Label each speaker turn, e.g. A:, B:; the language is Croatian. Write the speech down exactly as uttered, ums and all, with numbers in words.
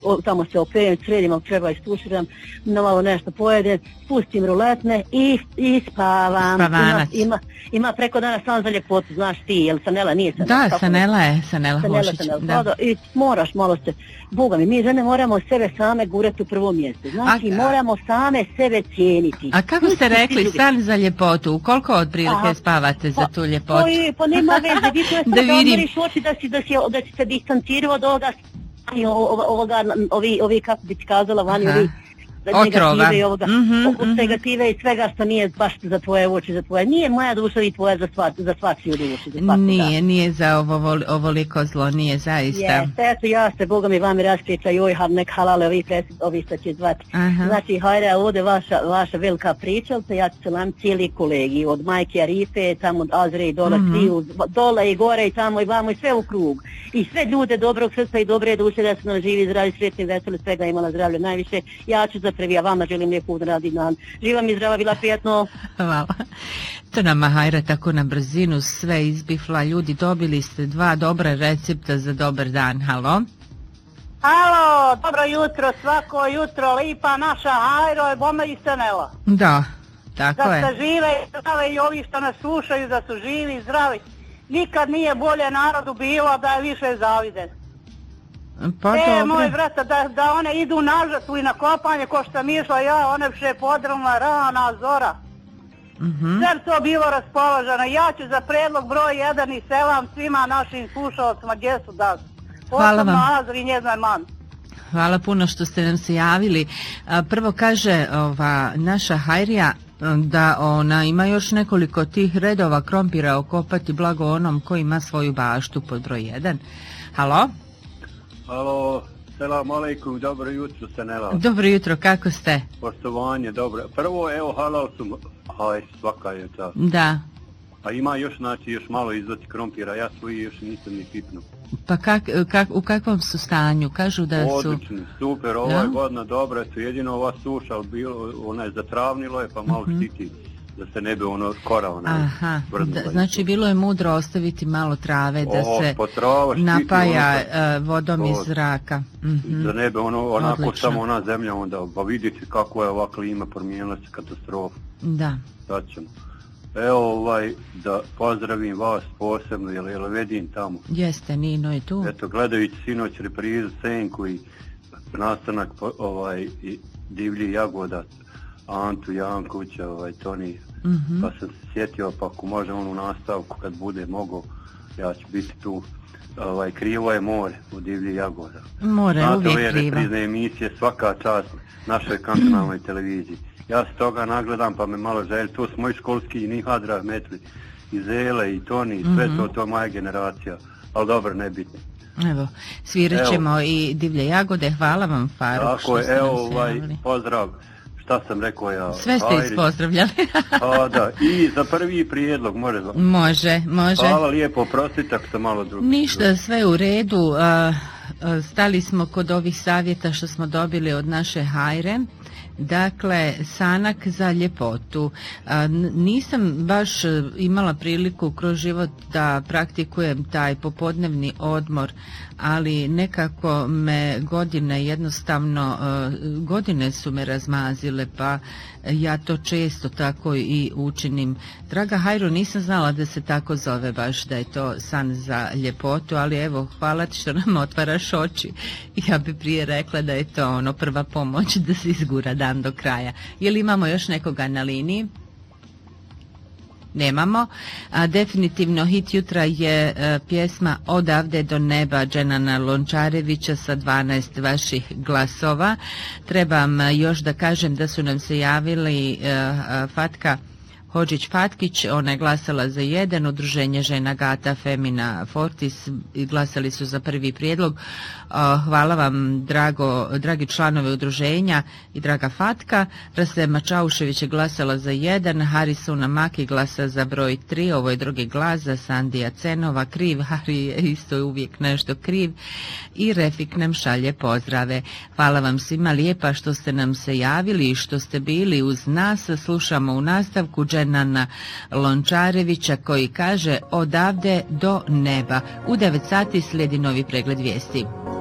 A: o, tamo se operem, sredim, ako treba istuširam, na malo nešto pojedem, spustim ruletne i, i spavam.
B: Spavanac.
A: Ima, ima, ima preko dana samo za ljepotu, znaš ti, jel Sanela nije Sanela?
B: Da, Sanela je, Sanela,
A: Sanela
B: Hošić.
A: Sanela,
B: Da.
A: da. I moraš malo se, Boga mi, mi žene moramo sebe same gurati u prvo mjesto. Znači,
B: A,
A: moramo same sebe cijeniti.
B: A kako ste rekli, san za ljepotu, koliko otprilike spavate za tu ljepotu?
A: Pa, pa nema veze, vi to je sad
B: Da
A: da
B: vidim.
A: odmoriš oči da si, da si, da si se distancirao od ovoga, ovoga, ovoga ovi, ovi, kako bi ti kazala, vani,
B: Aha.
A: ovi,
B: Otrova.
A: negative i ovoga,
B: Mhm,
A: od
B: mhm.
A: negative i svega što nije baš za tvoje oči, za tvoje, nije moja duša i tvoja za sva, za svačiju dušu, za svaku,
B: Nije, nije za ovo, ovoliko zlo, nije zaista.
A: Jeste, eto ja se, Boga mi vami raspriča, joj, ha, nek halale, ovi presid, ovi što će zvati.
B: Aha.
A: Znači, hajde, ovdje vaša, vaša velika pričalca, ja ću se vam cijeli kolegi, od Majke Arife, tamo od Azre i dole,
B: Mhm.
A: sviju, dole i gore i tamo i vamo i sve u krug. I sve ljude dobrog srca i dobre duše, da su nam živi, zdravi, sretni, veseli, svega imala zdravlje najviše. Ja ću za prvi, a vama želim lijepu radni dan. Živa mi zdrava, bila prijetno.
B: Hvala. To nama Hajra tako na brzinu sve izbifla. Ljudi, dobili ste dva dobra recepta za dobar dan. Halo?
C: Halo, dobro jutro, svako jutro, lipa naša Hajro je bome i Sanela.
B: Da, tako
C: Da
B: je.
C: se žive i zdrave i ovi što nas slušaju da su živi i zdravi. Nikad nije bolje narodu bilo da je više zaviden.
B: Pa
C: e,
B: dobro.
C: moj vrata, da, da one idu na žrtvu i na kopanje, ko što mi išla ja, one vše podrlna rana zora.
B: Mhm.
C: Sve to bilo raspoloženo. Ja ću za predlog broj jedan i selam svima našim slušalcima gdje su da.
B: Hvala vam.
C: Posebno Azri i njeznoj mami.
B: Hvala puno što ste nam se javili. A, Prvo kaže ova naša Hajrija da ona ima još nekoliko tih redova krompira okopati, blago onom ko ima svoju baštu pod broj jedan. Halo?
D: Halo, selam alejkum, dobro jutro Sanela.
B: Dobro jutro, kako ste?
D: Poštovanje, dobro. Prvo, evo, halal su, haj, svaka je ta.
B: Da.
D: A ima još, znači, još malo izvati krompira, ja svoji još nisam ni pipnuo.
B: Pa kak, kak, u kakvom su stanju? Kažu da su...
D: Odlični, super, ova
B: Da?
D: je godina dobra, su jedino ova suša, bilo, ona je zatravnilo je, pa malo
B: Mhm.
D: štiti, da se ne bi ono kora, ona
B: Aha,
D: vrnula.
B: da, znači bilo je mudro ostaviti malo trave da
D: O,
B: se
D: pa trava štiti
B: napaja
D: ono kad-
B: e, vodom iz
D: to-
B: zraka. Mhm.
D: Da ne bi ono, onako
B: Odlično.
D: samo ona zemlja onda, pa vidite kako je ova klima, promijenila se katastrofa.
B: Da.
D: Sad ćemo. Evo ovaj, da pozdravim vas posebno, jel, jel vedim tamo.
B: Jeste, Nino je tu.
D: Eto, gledajući sinoć reprizu Senku i nastanak po- ovaj, i Divlji Jagoda, Antu Jankovića, ovaj, Toni,
B: Mhm.
D: pa sam se sjetio, pa ako može on u nastavku kad bude mogao, ja ću biti tu. Ovaj, krivo je more u Divlji Jagoda.
B: More,
D: Znate,
B: uvijek
D: ove
B: krivo.
D: reprizne emisije, svaka čast našoj kantonalnoj televiziji. Ja se toga nagledam pa me malo želj, to su moji školski i Nihad Rahmetli, i Zele, i Toni, i sve
B: Mhm.
D: to, to je moja generacija, ali dobro, nebitno.
B: Evo, svirat ćemo i Divlje jagode. Hvala vam, Faruk,
D: Tako
B: što
D: je,
B: ste nam
D: evo
B: se
D: ovaj,
B: javili.
D: pozdrav, šta sam rekao ja?
B: Sve ste
D: Hajde.
B: ispozdravljali.
D: A, da, i za prvi prijedlog, može za...
B: Može, može.
D: Hvala lijepo, prostite ako sam malo drugi.
B: Ništa, sve u redu. a, a, Stali smo kod ovih savjeta što smo dobili od naše Hajre. Dakle, sanak za ljepotu. A, n- Nisam baš e, imala priliku kroz život da praktikujem taj popodnevni odmor, ali nekako me godine jednostavno, e, godine su me razmazile, pa ja to često tako i učinim. Draga Hajro, nisam znala da se tako zove baš, da je to san za ljepotu, ali evo, hvala ti što nam otvaraš oči. Ja bi prije rekla da je to ono prva pomoć da se izgura dan do kraja. Je li imamo još nekoga na liniji? Nemamo. A, definitivno hit jutra je e, pjesma Odavde do neba Dženana Lončarevića sa dvanaest vaših glasova. Trebam e, još da kažem da su nam se javili e, e, Fatka Hodžić-Fatkić, ona je glasala za jedan, udruženje žena Gata Femina Fortis i glasali su za prvi prijedlog. Hvala vam, drago, dragi članovi udruženja i draga Fatka. Rasema Čaušević je glasala za jedan, Harisuna Maki glasa za broj tri, ovo je drugi glas za Sandija Cenova, kriv, Hari je isto uvijek nešto kriv i Refik nam šalje pozdrave. Hvala vam svima lijepa što ste nam se javili i što ste bili uz nas. Slušamo u nastavku Dženana Lončarevića koji kaže Odavde do neba. U devet sati slijedi novi pregled vijesti.